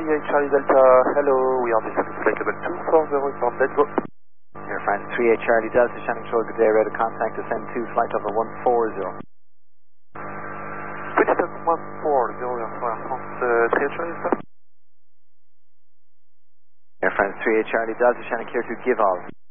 38 Charlie Delta, hello, we are descending flight level 240, report, let's go. Air France 38 Charlie Delta, Shannon Control, good day, ready to contact, descend 2, flight level 140. Petit 140, Air France 38 Charlie Delta. Air France 38 Charlie Delta, Shannon clear to give off.